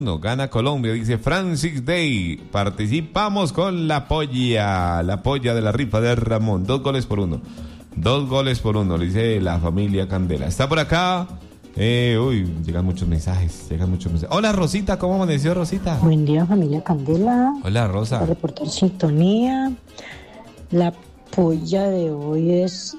No, gana Colombia, dice Francis Day. Participamos con la polla de la rifa de Ramón. 2-1. 2-1, le dice la familia Candela. Está por acá. Llegan muchos mensajes. Hola, Rosita, ¿cómo amaneció, Rosita? Buen día, familia Candela. Hola, Rosa. Para reportar sintonía. La polla de hoy es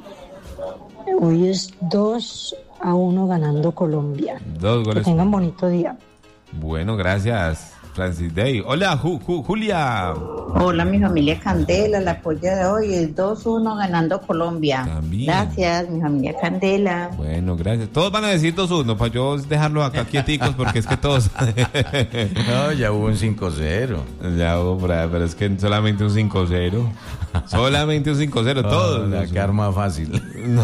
2-1 ganando Colombia. 2 goles. Que tengan bonito día. Bueno, gracias, Francis Day. Hola, Julia. Hola, mi familia Candela. La polla de hoy es 2-1 ganando Colombia. También. Gracias, mi familia Candela. Bueno, gracias. Todos van a decir 2-1 para yo dejarlos acá quieticos porque es que todos... No, ya hubo un 5-0. Ya hubo, pero es que solamente un 5-0. Solamente un 5-0, todos. La que arma fácil. No.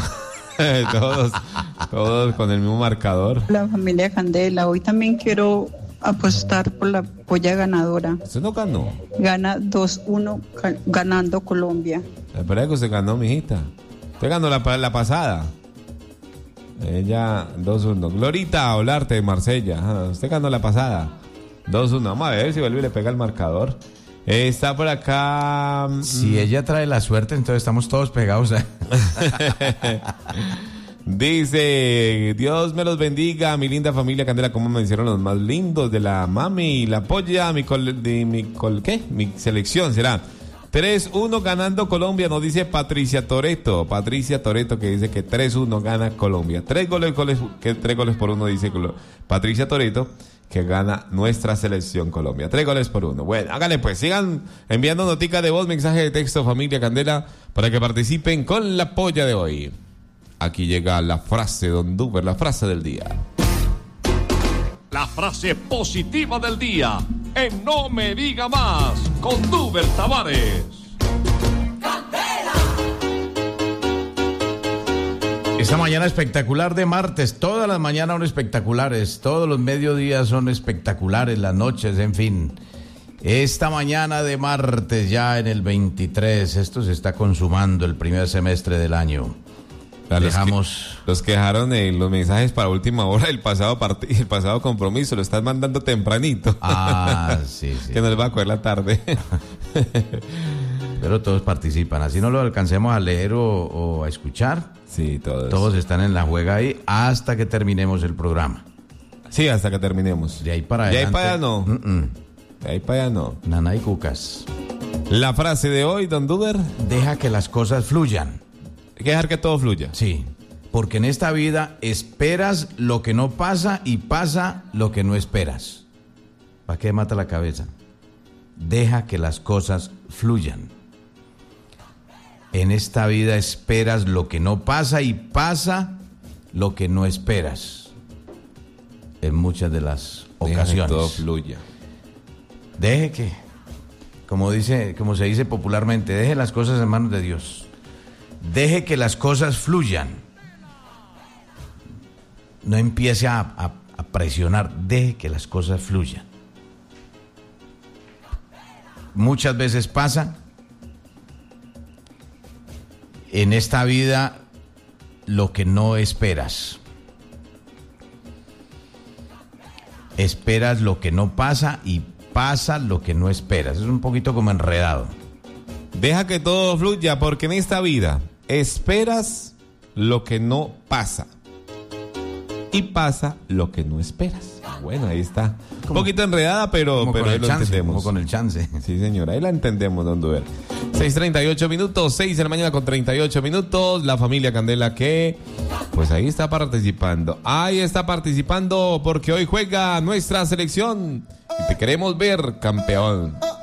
Todos con el mismo marcador. La familia Candela, hoy también quiero apostar por la polla ganadora. ¿Usted no ganó? Gana 2-1 ganando Colombia. Espera que usted ganó, mijita. Usted ganó la pasada. Ella 2-1. Glorita Olarte de Marsella. Usted ganó la pasada. 2-1. Vamos a ver si vuelve y le pega el marcador. Está por acá. Si ella trae la suerte, entonces estamos todos pegados. Dice, Dios me los bendiga, mi linda familia Candela, como me hicieron los más lindos de la mami y la polla, mi selección será 3-1 ganando Colombia, nos dice Patricia Toretto que dice que 3-1 gana Colombia. 3 goles por 1 dice Patricia Toretto, que gana nuestra selección Colombia. 3-1. Bueno, háganle pues, sigan enviando notica de voz, mensaje de texto, familia Candela, para que participen con la polla de hoy. Aquí llega la frase de Don Duber, la frase del día. La frase positiva del día, en No Me Diga Más, con Duber Tavares. ¡Candela! Esta mañana espectacular de martes, todas las mañanas son espectaculares, todos los mediodías son espectaculares, las noches, en fin. Esta mañana de martes, ya en el 23, esto se está consumando el primer semestre del año. Los que dejaron los mensajes para última hora el pasado compromiso, lo están mandando tempranito. Sí. Que no les va a coger la tarde. Pero todos participan, así no lo alcancemos a leer o a escuchar. Sí, todos. Todos están en la juega ahí hasta que terminemos el programa. Sí, hasta que terminemos. De ahí para adelante. De ahí para allá no. De ahí para allá no. Nana y cucas. La frase de hoy, Don Duber. Deja que las cosas fluyan. Hay que dejar que todo fluya. Sí, porque en esta vida esperas lo que no pasa y pasa lo que no esperas. ¿Para qué mata la cabeza? Deja que las cosas fluyan. En esta vida esperas lo que no pasa y pasa lo que no esperas. En muchas de las ocasiones. Deja que todo fluya. Deje que, como se dice popularmente, deje las cosas en manos de Dios. Deje que las cosas fluyan. No empiece a presionar. Deje que las cosas fluyan. Muchas veces pasa en esta vida lo que no esperas. Esperas lo que no pasa y pasa lo que no esperas. Es un poquito como enredado. Deja que todo fluya, porque en esta vida esperas lo que no pasa y pasa lo que no esperas. Bueno, ahí está. Un poquito enredada, pero ahí lo entendemos. Como con el chance. Sí, señora, ahí la entendemos, Don Duber. 6:38 minutos, 6 de la mañana con 38 minutos. La familia Candela que, pues ahí está participando. Ahí está participando porque hoy juega nuestra selección y te queremos ver campeón.